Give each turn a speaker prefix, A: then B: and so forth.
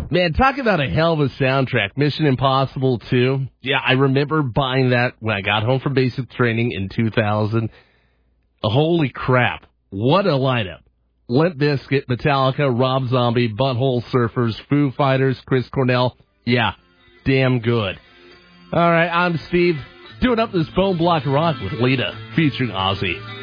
A: Man, talk about a hell of a soundtrack. Mission Impossible 2. Yeah, I remember buying that when I got home from basic training in 2000. Holy crap. What a lineup. Limp Bizkit, Metallica, Rob Zombie, Butthole Surfers, Foo Fighters, Chris Cornell. Yeah, damn good. All right, I'm Steve. Doing up this Bone Block Rock with Lita, featuring Ozzy.